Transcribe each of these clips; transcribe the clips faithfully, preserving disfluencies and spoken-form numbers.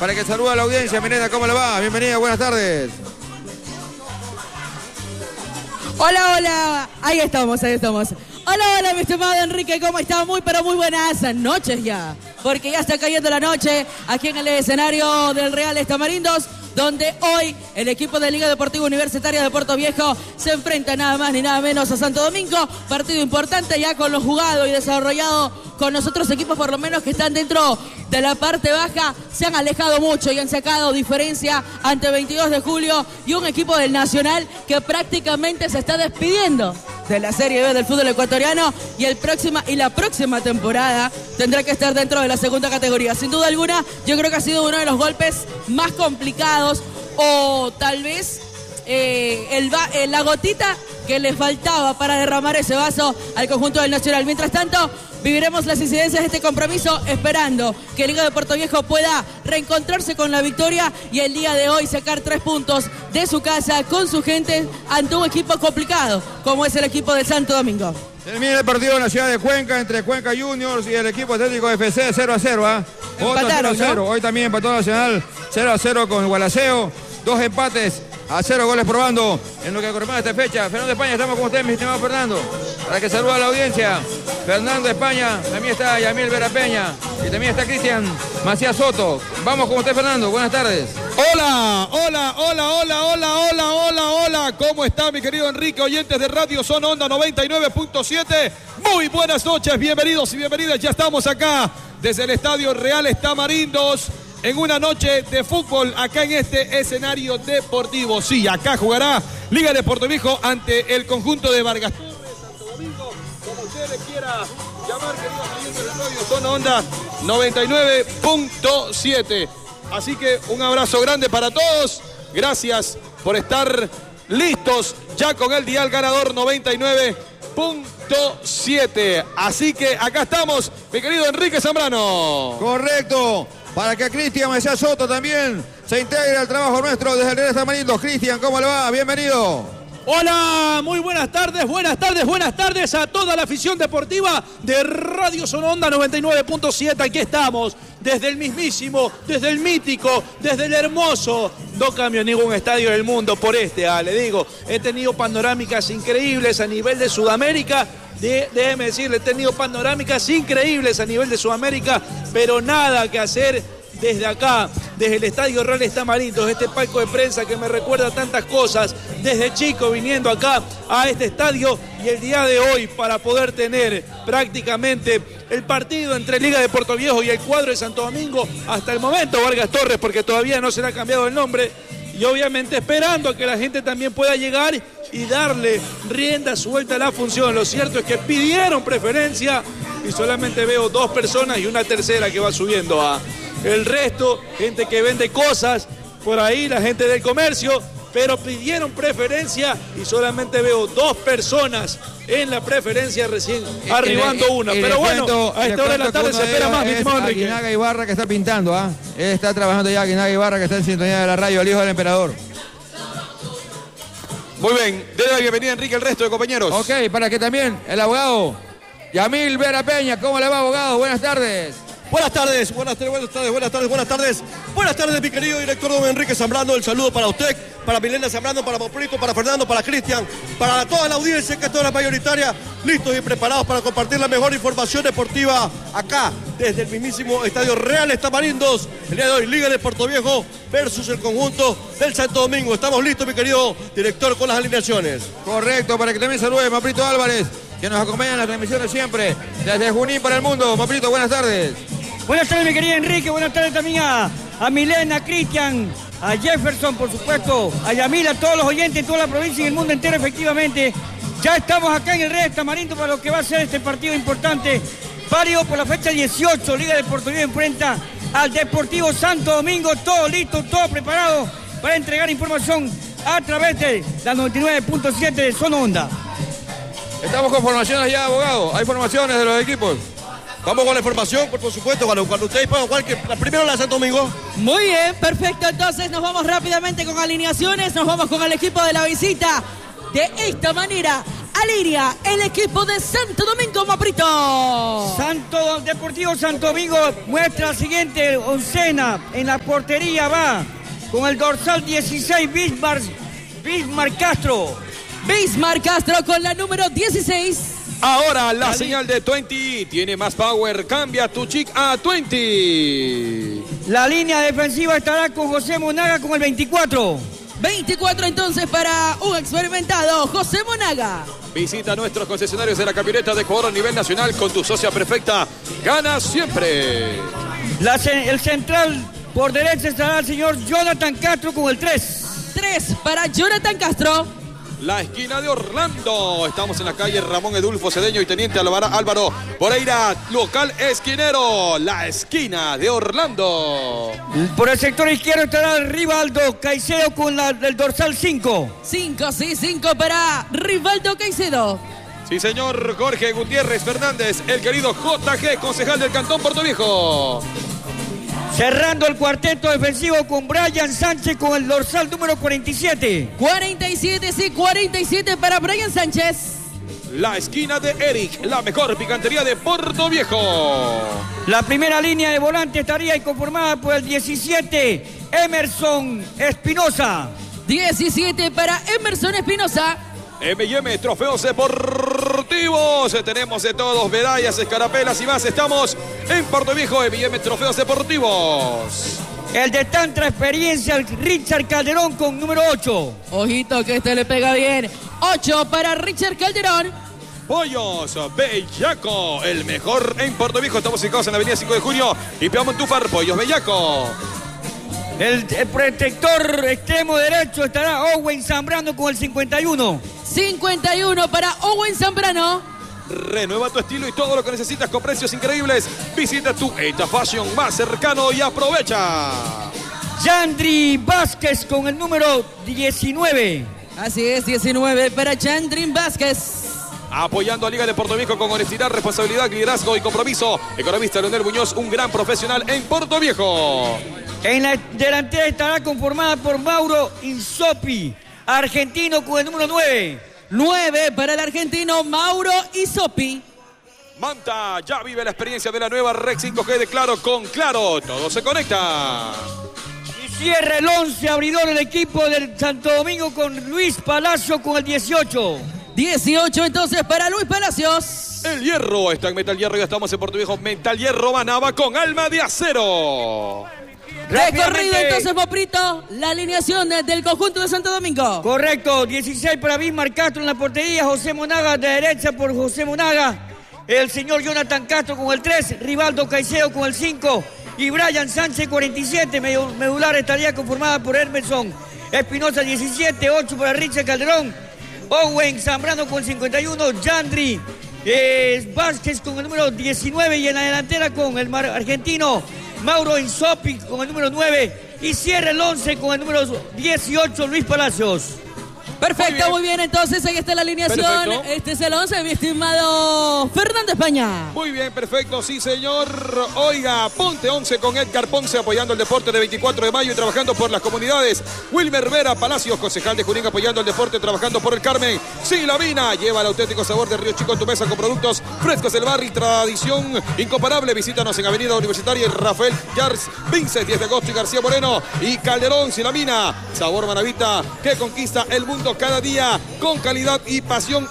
para que salude a la audiencia. Milena, ¿cómo le va? Bienvenida, buenas tardes. Hola, hola. Ahí estamos, ahí estamos. Hola, hola, mi estimado Enrique, ¿cómo está? Muy, pero muy buenas noches ya. Porque ya está cayendo la noche aquí en el escenario del Reales Tamarindos, donde hoy el equipo de Liga Deportiva Universitaria de Puerto Viejo se enfrenta nada más ni nada menos a Santo Domingo. Partido importante ya con lo jugado y desarrollado con los otros equipos, por lo menos que están dentro de la parte baja. Se han alejado mucho y han sacado diferencia ante veintidós de julio y un equipo del Nacional que prácticamente se está despidiendo de la Serie B del fútbol ecuatoriano y, el próxima, y la próxima temporada tendrá que estar dentro de la segunda categoría. Sin duda alguna, yo creo que ha sido uno de los golpes más complicados o tal vez eh, el, eh, la gotita que le faltaba para derramar ese vaso al conjunto del Nacional. Mientras tanto, viviremos las incidencias de este compromiso esperando que Liga de Puerto Viejo pueda reencontrarse con la victoria y el día de hoy sacar tres puntos de su casa con su gente ante un equipo complicado como es el equipo de Santo Domingo. Termina el partido en la ciudad de Cuenca entre Cuenca Juniors y el equipo Atlético F C cero a cero. ¿eh? cero a cero. ¿No? Hoy también empató Nacional cero a cero con Gualaceo. Dos empates a cero goles probando en lo que corresponde a esta fecha. Fernando España, estamos con usted, mi estimado Fernando, para que saluda a la audiencia. Fernando España, también está Yamil Vera Peña y también está Cristian Macías Soto. Vamos con usted, Fernando, buenas tardes. Hola, hola, hola, hola, hola, hola, hola, hola. ¿Cómo está mi querido Enrique, oyentes de Radio Zona Onda noventa y nueve punto siete? Muy buenas noches, bienvenidos y bienvenidas. Ya estamos acá desde el Estadio Reales Tamarindos en una noche de fútbol acá en este escenario deportivo. Sí, acá jugará Liga de Puerto Viejo ante el conjunto de Vargas Torres, Santo Domingo, como usted le quiera llamar, queridos oyentes de Radio Zona Onda noventa y nueve punto siete. Así que un abrazo grande para todos. Gracias por estar listos ya con el dial ganador noventa y nueve punto siete. Así que acá estamos, mi querido Enrique Zambrano. Correcto. Para que Cristian Macías Soto también se integre al trabajo nuestro desde el Reales Tamarindos. Cristian, ¿cómo le va? Bienvenido. Hola, muy buenas tardes, buenas tardes, buenas tardes a toda la afición deportiva de Radio Zona Onda noventa y nueve punto siete. Aquí estamos, desde el mismísimo, desde el mítico, desde el hermoso. No cambio ningún estadio del mundo por este, ah, le digo. He tenido panorámicas increíbles a nivel de Sudamérica. De, déjeme decirle, he tenido panorámicas increíbles a nivel de Sudamérica, pero nada que hacer desde acá, desde el Estadio Reales Tamarindos, este palco de prensa que me recuerda tantas cosas, desde chico viniendo acá a este estadio y el día de hoy para poder tener prácticamente el partido entre Liga de Puerto Viejo y el cuadro de Santo Domingo, hasta el momento Vargas Torres, porque todavía no se le ha cambiado el nombre, y obviamente esperando a que la gente también pueda llegar y darle rienda suelta a la función. Lo cierto es que pidieron preferencia y solamente veo dos personas y una tercera que va subiendo a el resto, gente que vende cosas por ahí, la gente del comercio, pero pidieron preferencia y solamente veo dos personas en la preferencia, recién arribando el, una. el, pero el bueno, cuento, a esta hora de la tarde se espera más, mi estimado Enrique. Aguinaga Ibarra que está pintando, ¿ah? ¿eh? Está trabajando ya Aguinaga Ibarra que está en sintonía de la radio, el hijo del emperador. Muy bien, déle la bienvenida Enrique al resto de compañeros. Ok, para que también el abogado Yamil Vera Peña, ¿cómo le va, abogado? Buenas tardes. Buenas tardes, buenas tardes, buenas tardes, buenas tardes, buenas tardes. Buenas tardes, mi querido director don Enrique Zambrano. El saludo para usted, para Milena Zambrano, para Poprito, para Fernando, para Cristian, para toda la audiencia que es toda la mayoritaria, listos y preparados para compartir la mejor información deportiva acá, desde el mismísimo Estadio Reales Tamarindos. El día de hoy, Liga de Puerto Viejo versus el conjunto del Santo Domingo. Estamos listos, mi querido director, con las alineaciones. Correcto, para que también salude Maprito Álvarez, que nos acompaña en las transmisiones siempre, desde Junín para el mundo. Maprito, buenas tardes. Buenas tardes, mi querido Enrique, buenas tardes también a, a Milena, a Cristian, a Jefferson, por supuesto, a Yamil, a todos los oyentes en toda la provincia y el mundo entero, efectivamente. Ya estamos acá en el Reales Tamarindos para lo que va a ser este partido importante, válido por la fecha dieciocho, Liga de Puerto Viejo enfrenta al Deportivo Santo Domingo, todo listo, todo preparado para entregar información a través de la noventa y nueve punto siete de Zona Onda. Estamos con formaciones ya, abogado, hay formaciones de los equipos. Vamos con la información, por, por supuesto, cuando, cuando ustedes puedan jugar, que la primero la de Santo Domingo. Muy bien, perfecto, entonces nos vamos rápidamente con alineaciones, nos vamos con el equipo de la visita. De esta manera, Aliria, el equipo de Santo Domingo, Moprito. Santo Deportivo Santo Domingo muestra la siguiente oncena. En la portería va con el dorsal dieciséis, Bismarck, Bismarck Castro. Bismarck Castro con la número dieciséis. Ahora la señal de veinte tiene más power. Cambia tu chic a veinte. La línea defensiva estará con José Monaga con el veinticuatro. veinticuatro entonces para un experimentado José Monaga. Visita nuestros concesionarios de la camioneta de Ecuador a nivel nacional con tu socia perfecta. Gana siempre. La, el central por derecha estará el señor Jonathan Castro con el tres. tres para Jonathan Castro. La esquina de Orlando. Estamos en la calle Ramón Edulfo Cedeño y Teniente Álvaro Moreira, local esquinero. La esquina de Orlando. Por el sector izquierdo estará Rivaldo Caicedo con la del dorsal cinco. cinco, sí, cinco para Rivaldo Caicedo. Sí, señor. Jorge Gutiérrez Fernández, el querido J G, concejal del Cantón Puerto Viejo. Cerrando el cuarteto defensivo con Brian Sánchez con el dorsal número cuarenta y siete. cuarenta y siete, sí, cuarenta y siete para Brian Sánchez. La esquina de Eric, la mejor picantería de Puerto Viejo. La primera línea de volante estaría conformada por el diecisiete, Emerson Espinosa. diecisiete para Emerson Espinosa. M y M, trofeos deportivos. Tenemos de todos, medallas, escarapelas y más. Estamos en Puerto Viejo, M y M, trofeos deportivos. El de tanta experiencia, el Richard Calderón con número ocho. Ojito que este le pega bien. ocho para Richard Calderón. Pollos Bellaco, el mejor en Puerto Viejo. Estamos ubicados en la avenida cinco de junio y Piamontúfar, Pollos Bellaco. El, el protector extremo derecho estará Owen Zambrano con el cincuenta y uno. cincuenta y uno para Owen Zambrano. Renueva tu estilo y todo lo que necesitas con precios increíbles. Visita tu Eta Fashion más cercano y aprovecha. Yandri Vázquez con el número diecinueve. Así es, diecinueve para Yandri Vázquez. Apoyando a Liga de Puerto Viejo con honestidad, responsabilidad, liderazgo y compromiso. Economista Leonel Muñoz, un gran profesional en Puerto Viejo. En la delantera estará conformada por Mauro Insopi, argentino con el número nueve. nueve para el argentino Mauro Insopi. Manta ya vive la experiencia de la nueva Red cinco G de Claro con Claro. Todo se conecta. Y cierra el once abridor el equipo del Santo Domingo con Luis Palacio con el dieciocho. dieciocho entonces para Luis Palacios. El hierro está en Metal Hierro. Ya estamos en Puerto Viejo. Metal Hierro Manaba con alma de acero. Recorrido entonces, Moprito, la alineación del conjunto de Santo Domingo. Correcto, dieciséis para Bismarck Castro en la portería, José Monaga de derecha por José Monaga, el señor Jonathan Castro con el tres, Rivaldo Caicedo con el cinco y Brian Sánchez cuarenta y siete, medular estaría conformada por Emerson Espinosa diecisiete, ocho para Richard Calderón, Owen Zambrano con cincuenta y uno, Yandri eh, Vázquez con el número diecinueve y en la delantera con el argentino Mauro Insopi con el número nueve y cierra el once con el número dieciocho, Luis Palacios. Perfecto, muy bien, muy bien entonces ahí está la alineación. Perfecto. Este es el once, mi estimado Fernando España. Muy bien, perfecto, sí señor. Oiga, Ponte once con Edgar Ponce apoyando el deporte de veinticuatro de mayo y trabajando por las comunidades. Wilmer Vera Palacios, concejal de Junín, apoyando el deporte, trabajando por el Carmen. Sí, la Vina lleva el auténtico sabor de Río Chico en tu mesa con productos frescos del barrio y tradición incomparable. Visítanos en Avenida Universitaria y Rafael Yars, Vincent, diez de agosto y García Moreno y Calderón, Silamina. Sabor Manavita que conquista el mundo cada día con calidad y pasión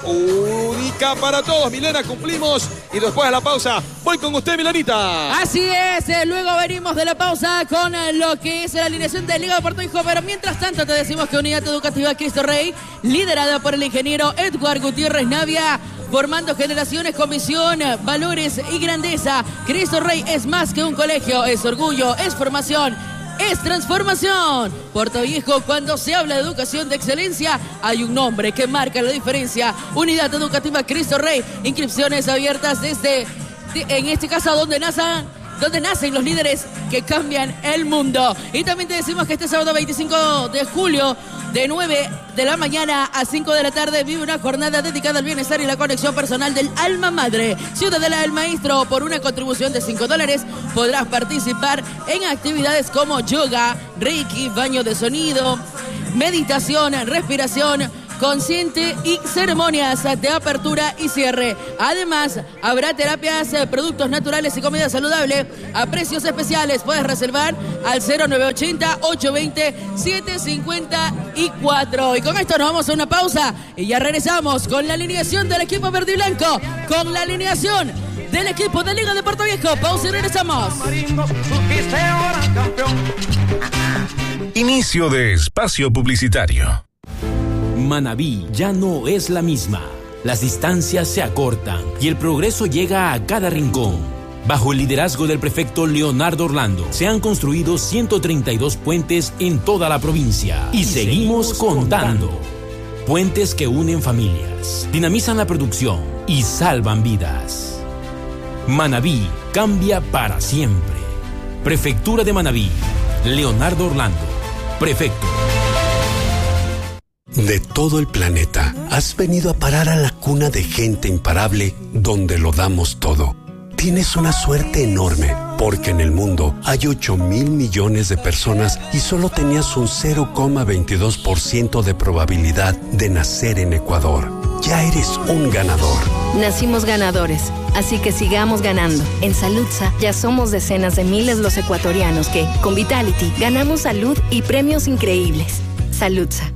única para todos. Milena, cumplimos y después de la pausa voy con usted, Milanita. Así es, eh, luego venimos de la pausa con eh, lo que es la alineación de Liga de Puerto Viejo, pero mientras tanto te decimos que Unidad Educativa Cristo Rey, liderada por el ingeniero Edward Gutiérrez Navia, formando generaciones con visión, valores y grandeza. Cristo Rey es más que un colegio, es orgullo, es formación, es transformación. Puerto Viejo, cuando se habla de educación de excelencia, hay un nombre que marca la diferencia. Unidad Educativa Cristo Rey. Inscripciones abiertas desde, de, en este caso, donde nacen, donde nacen los líderes que cambian el mundo. Y también te decimos que este sábado veinticinco de julio, de nueve de la mañana a cinco de la tarde, vive una jornada dedicada al bienestar y la conexión personal del alma madre. Ciudadela del Maestro, por una contribución de cinco dólares, podrás participar en actividades como yoga, reiki, baño de sonido, meditación, respiración, consciente y ceremonias de apertura y cierre. Además, habrá terapias, productos naturales y comida saludable a precios especiales. Puedes reservar al cero nueve ochenta, ocho veinte, siete cincuenta y cuatro. Y con esto nos vamos a una pausa y ya regresamos con la alineación del equipo verde y blanco, con la alineación del equipo de Liga de Puerto Viejo. Pausa y regresamos. Inicio de espacio publicitario. Manabí ya no es la misma. Las distancias se acortan y el progreso llega a cada rincón. Bajo el liderazgo del prefecto Leonardo Orlando, se han construido ciento treinta y dos puentes en toda la provincia. Y, y seguimos, seguimos contando. contando. Puentes que unen familias, dinamizan la producción y salvan vidas. Manabí cambia para siempre. Prefectura de Manabí. Leonardo Orlando, prefecto. De todo el planeta, has venido a parar a la cuna de gente imparable donde lo damos todo. Tienes una suerte enorme, porque en el mundo hay ocho mil millones de personas y solo tenías un cero coma veintidós por ciento de probabilidad de nacer en Ecuador. Ya eres un ganador. Nacimos ganadores, así que sigamos ganando. En Saludsa ya somos decenas de miles los ecuatorianos que, con Vitality, ganamos salud y premios increíbles. Saludsa.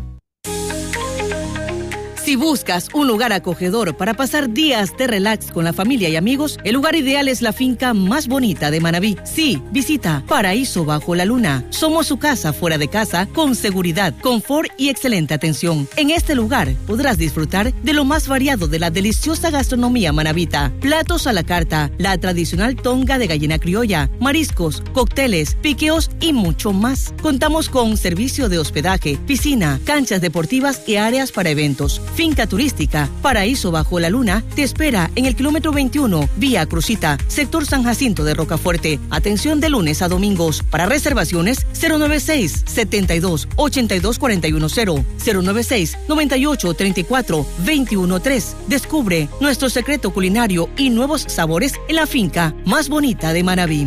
Si buscas un lugar acogedor para pasar días de relax con la familia y amigos, el lugar ideal es la finca más bonita de Manabí. Sí, visita Paraíso Bajo la Luna. Somos su casa fuera de casa, con seguridad, confort y excelente atención. En este lugar podrás disfrutar de lo más variado de la deliciosa gastronomía manabita. Platos a la carta, la tradicional tonga de gallina criolla, mariscos, cócteles, piqueos y mucho más. Contamos con servicio de hospedaje, piscina, canchas deportivas y áreas para eventos. Finca turística Paraíso Bajo la Luna te espera en el kilómetro veintiuno, vía Crucita, sector San Jacinto de Rocafuerte. Atención de lunes a domingos. Para reservaciones, cero noventa y seis, setenta y dos, ochenta y dos cuarenta y uno cero, cero noventa y seis, noventa y ocho, treinta y cuatro, veintiuno tres. Descubre nuestro secreto culinario y nuevos sabores en la finca más bonita de Manabí.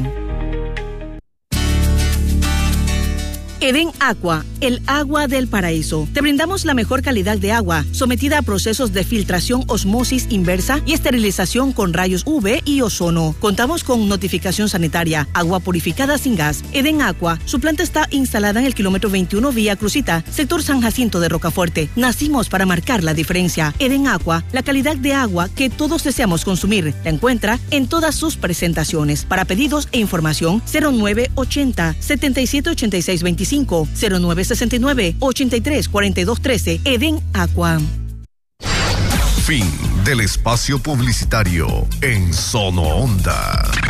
Edén Aqua, el agua del paraíso. Te brindamos la mejor calidad de agua, sometida a procesos de filtración, osmosis inversa y esterilización con rayos U V y ozono. Contamos con notificación sanitaria, agua purificada sin gas. Edén Aqua, su planta está instalada en el kilómetro veintiuno, vía Crucita, sector San Jacinto de Rocafuerte. Nacimos para marcar la diferencia. Edén Aqua, la calidad de agua que todos deseamos consumir. La encuentra en todas sus presentaciones. Para pedidos e información, cero nueve ochenta, setenta y siete ochenta y seis veinticinco, cero nueve sesenta y nueve, ochenta y tres cuarenta y dos trece. Edén Aqua. Fin del espacio publicitario en Sono Onda.